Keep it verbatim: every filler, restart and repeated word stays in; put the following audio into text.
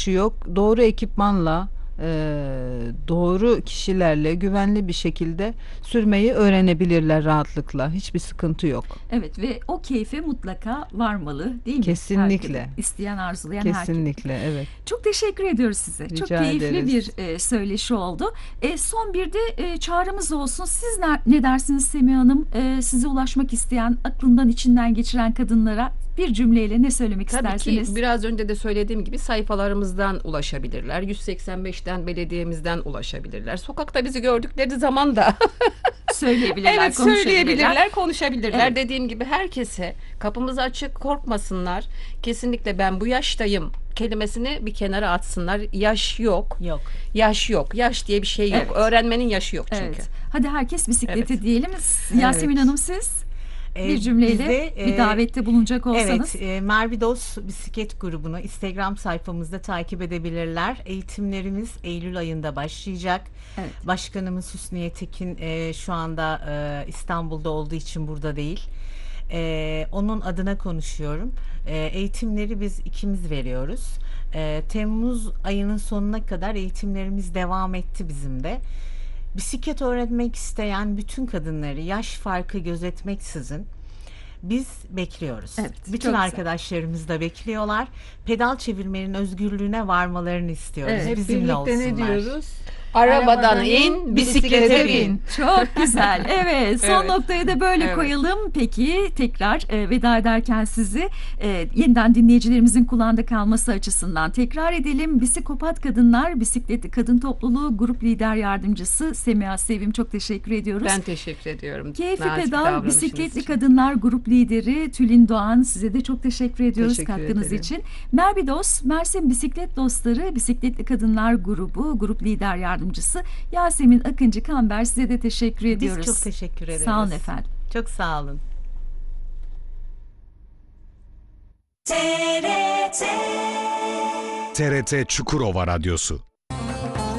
yaşı yok. Doğru ekipmanla, e, doğru kişilerle güvenli bir şekilde sürmeyi öğrenebilirler rahatlıkla. Hiçbir sıkıntı yok. Evet ve o keyfe mutlaka varmalı değil mi? Herkes, Kesinlikle. isteyen, arzulayan herkes. Kesinlikle, evet. Çok teşekkür ediyoruz size. Çok Rica keyifli ederiz. bir e, söyleşi oldu. E, son bir de e, çağrımız olsun. Siz ne, ne dersiniz Semiha Hanım? E, size ulaşmak isteyen, aklından içinden geçiren kadınlara bir cümleyle ne söylemek Tabii istersiniz? ki biraz önce de söylediğim gibi sayfalarımızdan ulaşabilirler. yüz seksen beşten belediyemizden ulaşabilirler. Sokakta bizi gördükleri zaman da Söyleyebilirler, evet konuşabilirler. söyleyebilirler, konuşabilirler. Evet. Dediğim gibi herkese kapımız açık, korkmasınlar. Kesinlikle ben bu yaştayım kelimesini bir kenara atsınlar. Yaş yok. Yok. Yaş yok. Yaş diye bir şey yok. Evet. Öğrenmenin yaşı yok çünkü. Evet. Hadi herkes bisikleti Evet. diyelim. Yasemin Evet. Hanım siz Ee, bir cümleyle bize, bir e, davette bulunacak olsanız. Evet, e, Mervidos Bisiklet grubunu Instagram sayfamızda takip edebilirler. Eğitimlerimiz Eylül ayında başlayacak. Evet. Başkanımız Hüsniye Tekin e, şu anda e, İstanbul'da olduğu için burada değil. E, onun adına konuşuyorum. E, eğitimleri biz ikimiz veriyoruz. E, Temmuz ayının sonuna kadar eğitimlerimiz devam etti bizim de. Bisiklet öğrenmek isteyen bütün kadınları yaş farkı gözetmeksizin biz bekliyoruz. Evet, Bütün çok güzel. arkadaşlarımız da bekliyorlar. Pedal çevirmenin özgürlüğüne varmalarını istiyoruz. Evet. Hep Bizimle birlikte olsunlar. ne diyoruz? Arabadan in, bisiklete bin. Çok güzel. Evet. Son Evet. noktayı da böyle Evet. koyalım. Peki tekrar e, veda ederken sizi e, yeniden dinleyicilerimizin kulağında kalması açısından tekrar edelim. Bisikopat Kadınlar Bisiklet Kadın Topluluğu Grup Lider Yardımcısı Semiha Sevim, çok teşekkür ediyoruz. Ben teşekkür ediyorum. Keyfi nazik Pedal davranışınız Bisikletli için. Kadınlar Grup Lideri Tülin Doğan, size de çok teşekkür ediyoruz Teşekkür katkınız ederim. için. Merbidos, Mersin Bisiklet Dostları Bisikletli Kadınlar Grubu Grup Lider Yardımcısı Yasemin Akıncı Kamber, size de teşekkür ediyoruz. Biz çok teşekkür ederiz. Sağ olun efendim. Çok sağ olun. T R T T R T Çukurova Radyosu